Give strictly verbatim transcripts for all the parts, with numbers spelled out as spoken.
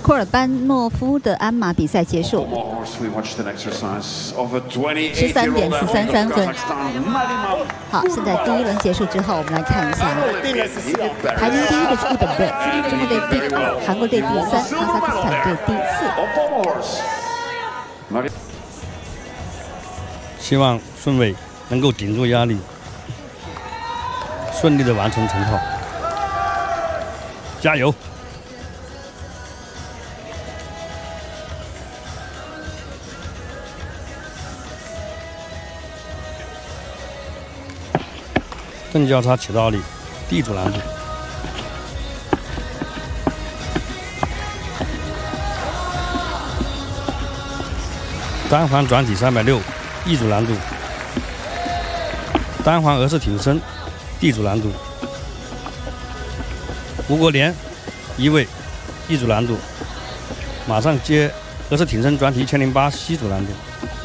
库尔班诺夫的鞍马比赛结束，十三点四三三分。好，现在第一轮结束之后，我们来看一下，排名第一的是日本队，中国队第二，韩国队第三，哈萨克斯坦队第四。 希望顺伟能够顶住压力，顺利的完成成套，加油！正交叉起倒立，地主难度。单环转体三百六，一组难度。单环俄式挺身，地主难度。吴国联一位，一组难度。马上接俄式挺身转体一千零八，西组难度。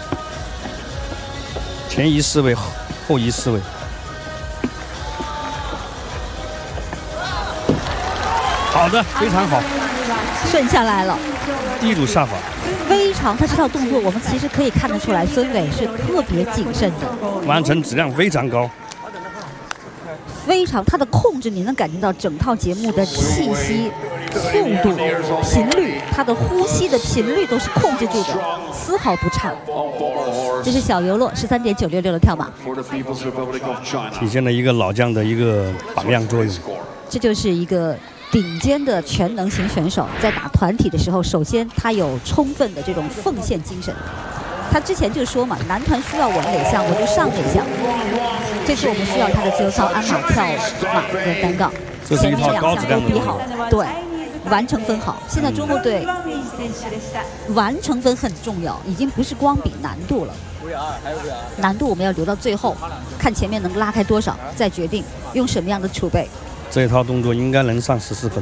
前移四位，后移四位。好的，非常好， 顺下来了。 地主下法， 非常，他这套动作我们其实可以看得出来，孙伟是特别谨慎的， 完成质量非常高， 非常他的控制，你能感觉到整套节目的气息、速度、频率，他的呼吸的频率都是控制住的，丝毫不差。这是小尤洛十三点九六六的跳马， 体现了一个老将的一个榜样作用。 这就是一个顶尖的全能型选手，在打团体的时候，首先他有充分的这种奉献精神。他之前就说嘛，男团需要我哪项我就上哪项。这次我们需要他的自由操、鞍马、跳马和单杠，前面两项都比好，对，完成分好。现在中国队完成分很重要，已经不是光比难度了。难度我们要留到最后，看前面能拉开多少，再决定用什么样的储备。 这一套动作应该能上十四分，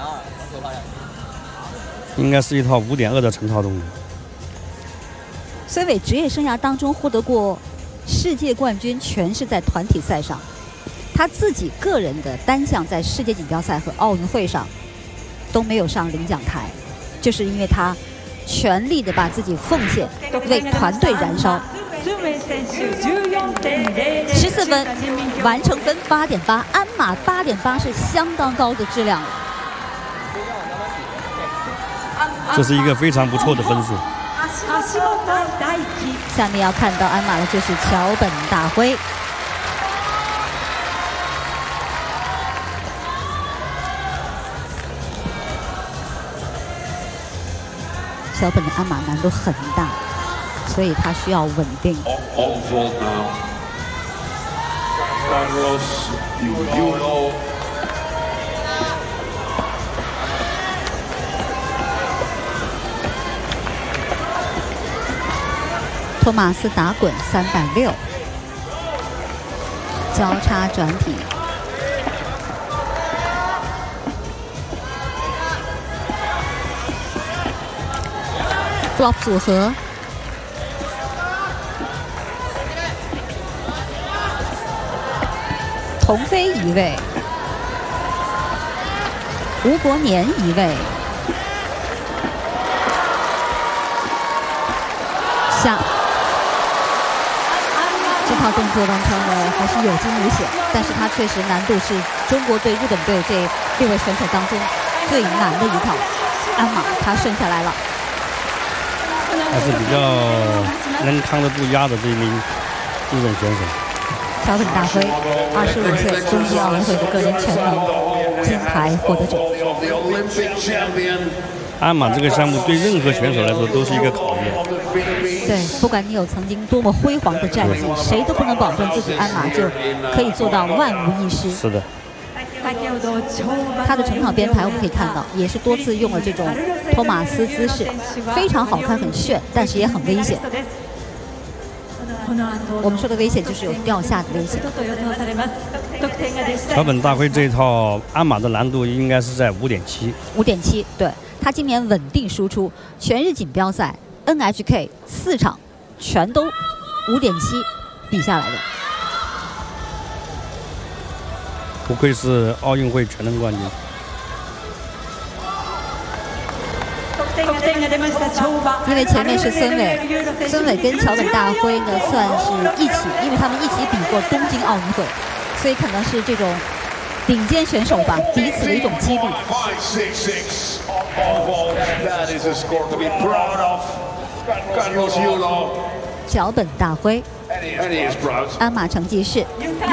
应该是一套五点二的成套动作。 孙伟职业生涯当中获得过世界冠军，全是在团体赛上。他自己个人的单项在世界锦标赛和奥运会上都没有上领奖台，就是因为他全力的把自己奉献，为团队燃烧。十四分，完成分八点八，鞍马八点八是相当高的质量了。 这是一个非常不错的分数。 下面要看到鞍马的就是桥本大辉。桥本的鞍马难度很大，所以他需要稳定。托马斯打滚三百六，交叉转体。flop 组合，童飞一位，吴国年一位，下这套动作完成的还是有惊无险，但是它确实难度是中国队、日本队这六位选手当中最难的一套鞍马，他顺下来了。 还是比较能扛得住压的这一名日本选手。 桥本大辉，二十五岁，东京奥运会的个人全能金牌获得者。 鞍马这个项目对任何选手来说都是一个考验。 对，不管你有曾经多么辉煌的战绩，谁都不能保证自己鞍马就可以做到万无一失。 是的。 他的成套编排我们可以看到，也是多次用了这种托马斯姿势，非常好看，很炫，但是也很危险。我们说的危险就是有掉下的危险。 桥本大辉这一套鞍马的难度应该是在五点七。 五点七，对，他今年稳定输出，全日锦标赛 N H K 四场全都五点七比下来的。 不愧是奥运会全能冠军。 因为前面是孙伟，孙伟跟桥本大辉呢算是一起，因为他们一起比过东京奥运会，所以可能是这种顶尖选手吧，彼此的一种激励。桥本大辉，鞍马成绩是。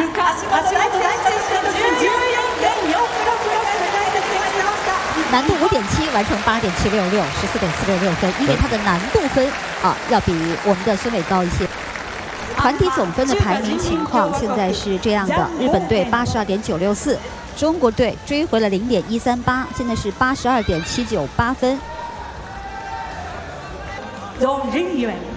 难度五点七，完成八点七六六，十四点四六六分。因为它的难度分啊，要比我们的孙伟高一些。团体总分的排名情况现在是这样的：日本队八十二点九六四，中国队追回了零点一三八，现在是八十二点七九八分。总人员。